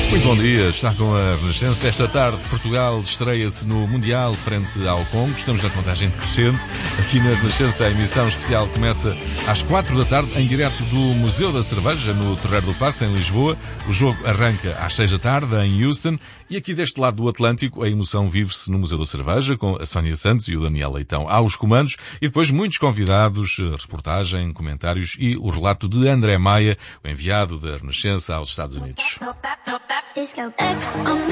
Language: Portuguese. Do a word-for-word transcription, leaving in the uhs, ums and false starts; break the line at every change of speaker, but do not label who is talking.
Muito bom dia, está com a Renascença. Esta tarde Portugal estreia-se no Mundial frente ao Congo. Estamos na contagem decrescente. Aqui na Renascença a emissão especial começa às quatro da tarde, em direto do Museu da Cerveja, no Terreiro do Paço, em Lisboa. O jogo arranca às seis da tarde, em Houston. E aqui deste lado do Atlântico, a emoção vive-se no Museu da Cerveja, com a Sónia Santos e o Daniel Leitão aos comandos. E depois muitos convidados, reportagem, comentários e o relato de André Maia, o enviado da Renascença aos Estados Unidos.